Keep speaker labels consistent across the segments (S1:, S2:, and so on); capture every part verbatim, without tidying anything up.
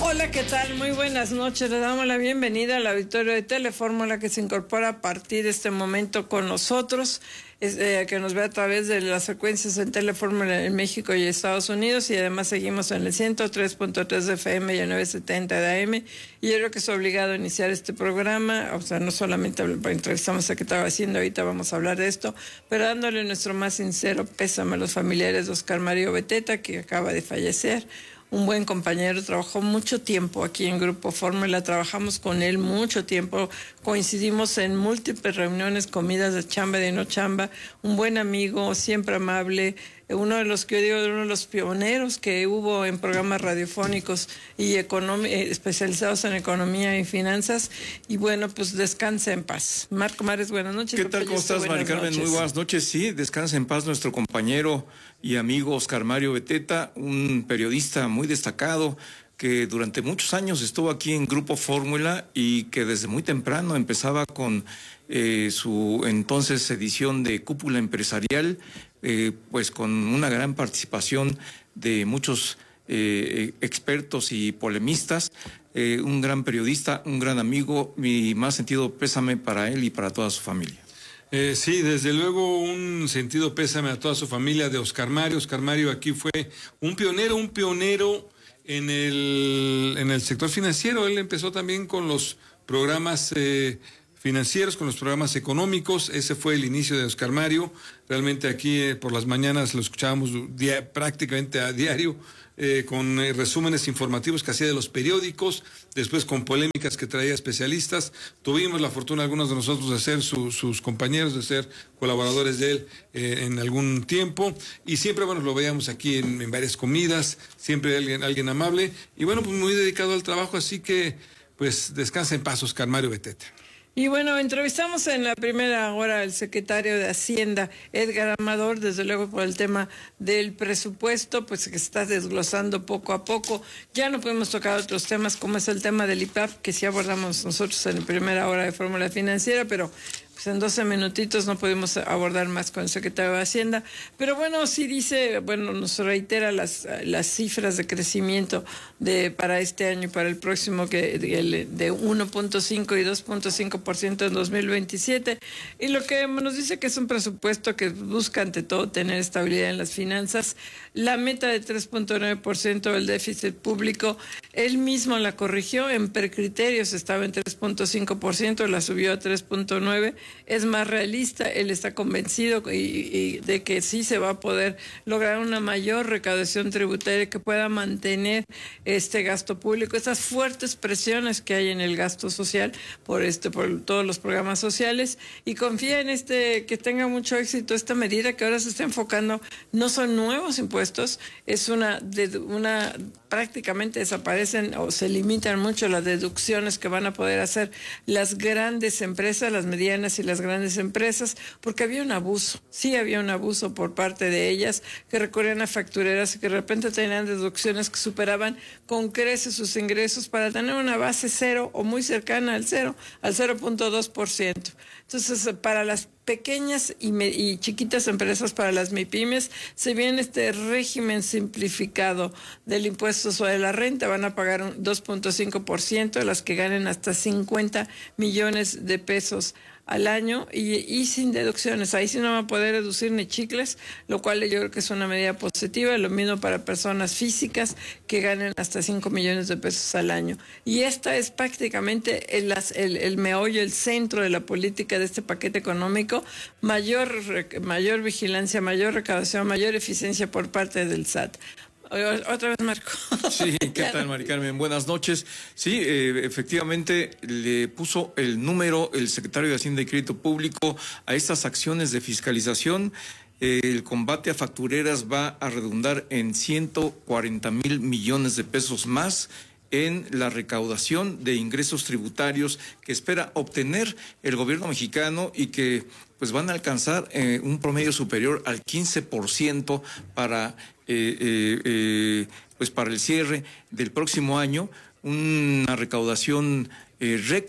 S1: Hola, ¿qué tal? Muy buenas noches. Le damos la bienvenida al auditorio de Telefórmula que se incorpora a partir de este momento con nosotros, es, eh, que nos ve a través de las frecuencias en Telefórmula en México y Estados Unidos, y además seguimos en el ciento tres punto tres de F M y el novecientos setenta de A M. Y yo creo que es obligado a iniciar este programa, o sea, no solamente entrevistamos a qué estaba haciendo, ahorita vamos a hablar de esto, pero dándole nuestro más sincero pésame a los familiares de Oscar Mario Beteta, que acaba de fallecer. Un buen compañero, trabajó mucho tiempo aquí en Grupo Fórmula, trabajamos con él mucho tiempo, coincidimos en múltiples reuniones, comidas de chamba y de no chamba, un buen amigo, siempre amable, uno de los que yo digo, uno de los pioneros que hubo en programas radiofónicos y especializados en economía y finanzas, y bueno, pues descansa en paz. Marco Mares, buenas noches.
S2: ¿Qué tal? ¿Cómo estás, Mari Carmen? Muy buenas noches. Sí, descansa en paz nuestro compañero y amigo Oscar Mario Beteta, un periodista muy destacado que durante muchos años estuvo aquí en Grupo Fórmula y que desde muy temprano empezaba con eh, su entonces edición de Cúpula Empresarial, eh, pues con una gran participación de muchos eh, expertos y polemistas, eh, un gran periodista, un gran amigo. Mi más sentido pésame para él y para toda su familia.
S3: Eh, sí, desde luego un sentido pésame a toda su familia de Oscar Mario. Oscar Mario aquí fue un pionero, un pionero en el, en el sector financiero. Él empezó también con los programas eh, financieros, con los programas económicos. Ese fue el inicio de Oscar Mario. Realmente aquí eh, por las mañanas lo escuchábamos dia, prácticamente a diario, eh, con eh, resúmenes informativos que hacía de los periódicos, después con polémicas que traía especialistas. Tuvimos la fortuna algunos de nosotros de ser su, sus compañeros, de ser colaboradores de él eh, en algún tiempo, y siempre, bueno, lo veíamos aquí en, en varias comidas, siempre alguien, alguien amable, y bueno, pues muy dedicado al trabajo, así que pues descansa en paz Oscar Mario Beteta.
S1: Y bueno, entrevistamos en la primera hora al secretario de Hacienda, Edgar Amador, desde luego por el tema del presupuesto, pues que se está desglosando poco a poco. Ya no podemos tocar otros temas como es el tema del I P A P, que sí abordamos nosotros en la primera hora de Fórmula Financiera, pero pues en doce minutitos no podemos abordar más con el secretario de Hacienda. Pero bueno, sí dice, bueno, nos reitera las, las cifras de crecimiento de para este año y para el próximo, que de, de uno punto cinco y dos punto cinco por ciento en dos mil veintisiete. Y lo que nos dice que es un presupuesto que busca ante todo tener estabilidad en las finanzas. La meta de tres punto nueve por ciento del déficit público, él mismo la corrigió, en precriterios estaba en tres punto cinco por ciento, la subió a tres punto nueve por ciento. Es más realista, él está convencido y, y de que sí se va a poder lograr una mayor recaudación tributaria que pueda mantener este gasto público, esas fuertes presiones que hay en el gasto social por este por todos los programas sociales, y confía en este que tenga mucho éxito esta medida que ahora se está enfocando. No son nuevos impuestos, es una de una prácticamente desaparecen o se limitan mucho las deducciones que van a poder hacer las grandes empresas, las medianas y las grandes empresas, porque había un abuso, sí había un abuso por parte de ellas, que recurrían a factureras y que de repente tenían deducciones que superaban con creces sus ingresos para tener una base cero o muy cercana al cero, al cero punto dos por ciento. Entonces, para las pequeñas y, me, y chiquitas empresas, para las MIPYMES, se viene este régimen simplificado del impuesto sobre la renta, van a pagar un dos punto cinco por ciento, las que ganen hasta cincuenta millones de pesos al año y, y sin deducciones. Ahí sí no va a poder deducir ni chicles, lo cual yo creo que es una medida positiva. Lo mismo para personas físicas que ganen hasta cinco millones de pesos al año. Y esta es prácticamente el, el, el meollo, el centro de la política de este paquete económico. Mayor, mayor vigilancia, mayor recaudación, mayor eficiencia por parte del S A T. Otra vez, Marco.
S2: Sí, ¿qué tal, Mari Carmen? Buenas noches. Sí, eh, efectivamente le puso el número el secretario de Hacienda y Crédito Público a estas acciones de fiscalización. Eh, el combate a factureras va a redundar en ciento cuarenta mil millones de pesos más en la recaudación de ingresos tributarios que espera obtener el gobierno mexicano y que pues van a alcanzar eh, un promedio superior al quince por ciento para eh, eh, eh, pues para el cierre del próximo año, una recaudación eh, récord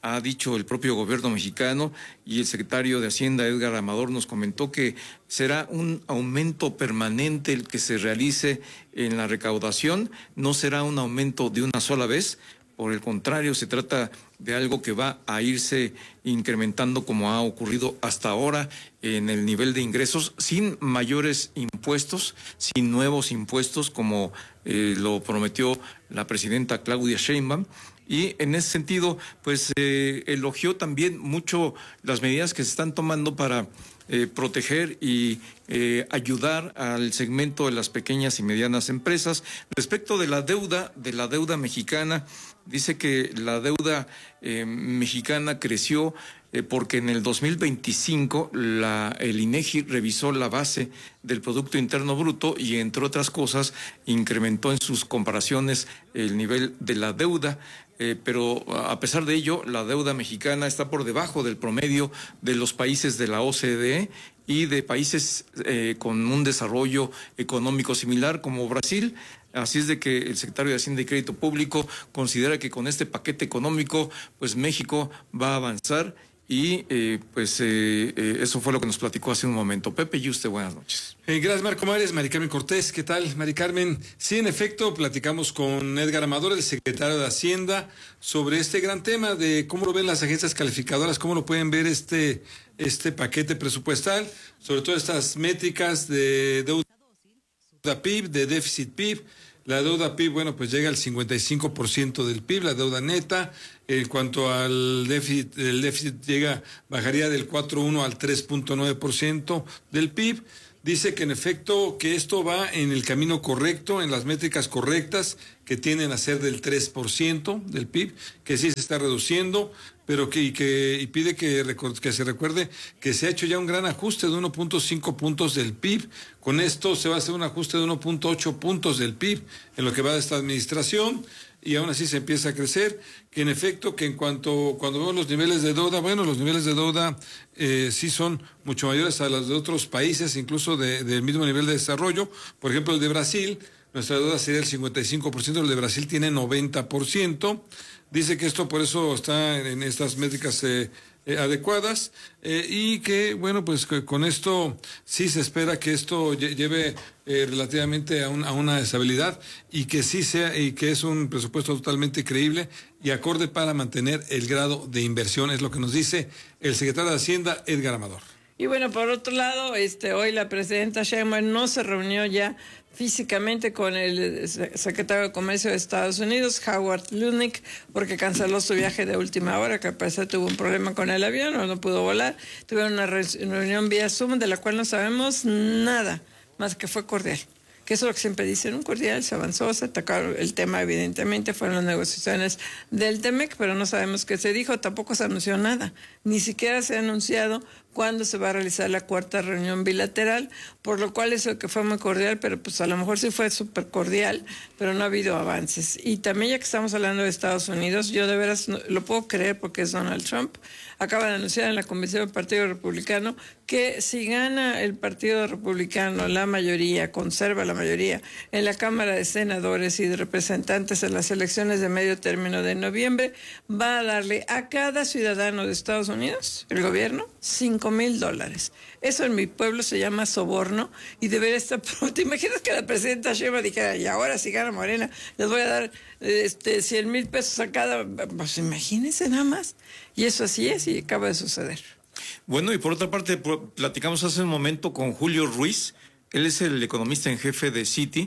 S2: ha dicho el propio gobierno mexicano, y el secretario de Hacienda, Edgar Amador, nos comentó que será un aumento permanente el que se realice en la recaudación, no será un aumento de una sola vez. Por el contrario, se trata de algo que va a irse incrementando como ha ocurrido hasta ahora en el nivel de ingresos, sin mayores impuestos, sin nuevos impuestos, como eh, lo prometió la presidenta Claudia Sheinbaum. Y en ese sentido, pues eh, elogió también mucho las medidas que se están tomando para eh, proteger y eh, ayudar al segmento de las pequeñas y medianas empresas. Respecto de la deuda, de la deuda mexicana, dice que la deuda eh, mexicana creció eh, porque en el dos mil veinticinco la, el INEGI revisó la base del Producto Interno Bruto y, entre otras cosas, incrementó en sus comparaciones el nivel de la deuda. Eh, pero a pesar de ello, la deuda mexicana está por debajo del promedio de los países de la O C D E y de países eh, con un desarrollo económico similar como Brasil. Así es de que el secretario de Hacienda y Crédito Público considera que con este paquete económico, pues México va a avanzar. Y eh, pues eh, eh, eso fue lo que nos platicó hace un momento. Pepe y usted, buenas noches.
S3: Eh, gracias, Marco Mares. Mari Carmen Cortés, ¿qué tal? Mari Carmen, sí, en efecto, platicamos con Edgar Amador, el secretario de Hacienda, sobre este gran tema de cómo lo ven las agencias calificadoras, cómo lo pueden ver este, este paquete presupuestal, sobre todo estas métricas de deuda P I B, de déficit P I B. La deuda P I B, bueno, pues llega al cincuenta y cinco por ciento del P I B, la deuda neta. En cuanto al déficit, el déficit llega, bajaría del cuatro punto uno al tres punto nueve por ciento del P I B. Dice que en efecto que esto va en el camino correcto, en las métricas correctas, que tienden a ser del tres por ciento del P I B, que sí se está reduciendo, pero que, y que y pide que, que se recuerde que se ha hecho ya un gran ajuste de uno punto cinco puntos del P I B. Con esto se va a hacer un ajuste de uno punto ocho puntos del P I B en lo que va de esta administración, y aún así se empieza a crecer. Que en efecto, que en cuanto, cuando vemos los niveles de deuda, bueno, los niveles de deuda eh, sí son mucho mayores a los de otros países, incluso de, del mismo nivel de desarrollo. Por ejemplo, el de Brasil, nuestra deuda sería el cincuenta y cinco por ciento, el de Brasil tiene noventa por ciento. Dice que esto por eso está en, en estas métricas eh, eh, adecuadas, eh, y que, bueno, pues que con esto sí se espera que esto lleve eh, relativamente a, un, a una estabilidad, y que sí sea, y que es un presupuesto totalmente creíble y acorde para mantener el grado de inversión, es lo que nos dice el secretario de Hacienda, Edgar Amador.
S1: Y bueno, por otro lado, este, hoy la presidenta Sheinbaum no se reunió ya físicamente con el secretario de Comercio de Estados Unidos, Howard Lutnick, porque canceló su viaje de última hora, que al parecer tuvo un problema con el avión o no pudo volar. Tuvieron una reunión vía Zoom de la cual no sabemos nada, más que fue cordial. Que eso es lo que siempre dicen, un cordial, se avanzó, se atacaron el tema, evidentemente, fueron las negociaciones del Temec, pero no sabemos qué se dijo, tampoco se anunció nada, ni siquiera se ha anunciado cuándo se va a realizar la cuarta reunión bilateral, por lo cual eso que fue muy cordial, pero pues a lo mejor sí fue súper cordial, pero no ha habido avances. Y también, ya que estamos hablando de Estados Unidos, yo de veras no, lo puedo creer porque es Donald Trump, acaba de anunciar en la Convención del Partido Republicano que si gana el Partido Republicano la mayoría, conserva la mayoría en la Cámara de Senadores y de Representantes en las elecciones de medio término de noviembre, va a darle a cada ciudadano de Estados Unidos, el gobierno, cinco mil dólares. Eso en mi pueblo se llama soborno y debería estar... ¿Te imaginas que la presidenta Sheinbaum dijera, y ahora si gana Morena, les voy a dar este cien mil pesos a cada... Pues imagínense nada más. Y eso así es y acaba de suceder.
S2: Bueno, y por otra parte, platicamos hace un momento con Julio Ruiz. Él es el economista en jefe de Citi,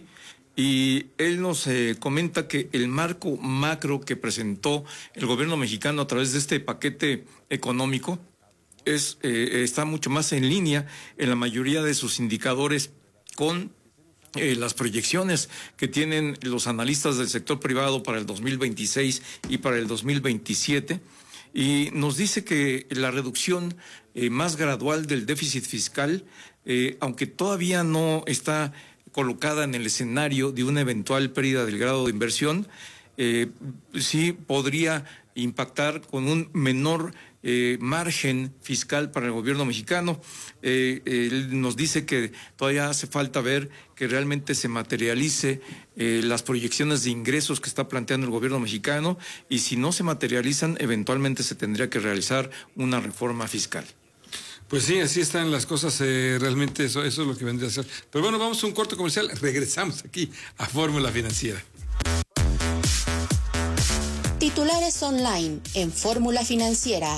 S2: y él nos eh, comenta que el marco macro que presentó el gobierno mexicano a través de este paquete económico es eh, está mucho más en línea en la mayoría de sus indicadores con eh, las proyecciones que tienen los analistas del sector privado para el dos mil veintiséis y para el dos mil veintisiete. Y nos dice que la reducción eh, más gradual del déficit fiscal, eh, aunque todavía no está colocada en el escenario de una eventual pérdida del grado de inversión, eh, sí podría impactar con un menor eh, margen fiscal para el gobierno mexicano. Eh, él nos dice que todavía hace falta ver que realmente se materialice eh, las proyecciones de ingresos que está planteando el gobierno mexicano, y si no se materializan, eventualmente se tendría que realizar una reforma fiscal.
S3: Pues sí, así están las cosas, eh, realmente eso, eso es lo que vendría a ser. Pero bueno, vamos a un corto comercial, regresamos aquí a Fórmula Financiera.
S4: Titulares online en Fórmula Financiera.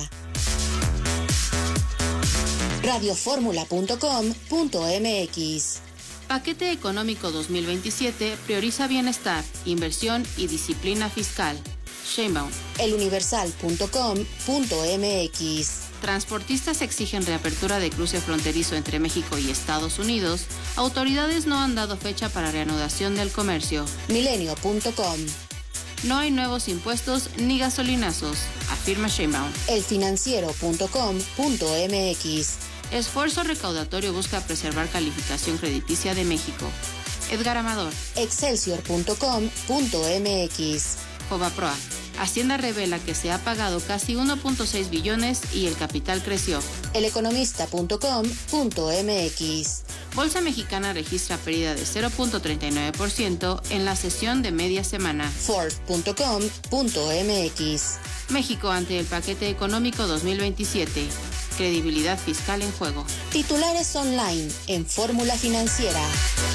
S4: radioformula punto com punto m x.
S5: Paquete Económico dos mil veintisiete prioriza bienestar, inversión y disciplina fiscal. Sheinbaum.
S4: eluniversal punto com punto m x.
S5: Transportistas exigen reapertura de cruce fronterizo entre México y Estados Unidos. Autoridades no han dado fecha para reanudación del comercio.
S4: milenio punto com.
S5: No hay nuevos impuestos ni gasolinazos, afirma Sheinbaum.
S4: elfinanciero punto com punto m x.
S5: Esfuerzo recaudatorio busca preservar calificación crediticia de México. Edgar Amador.
S4: excelsior punto com punto m x.
S5: Fobaproa. Hacienda revela que se ha pagado casi uno punto seis billones y el capital creció.
S4: eleconomista punto com punto m x.
S5: Bolsa Mexicana registra pérdida de cero punto treinta y nueve por ciento en la sesión de media semana.
S4: forbes punto com punto m x.
S5: México ante el paquete económico dos mil veintisiete. Credibilidad fiscal en juego.
S4: Titulares online en Fórmula Financiera.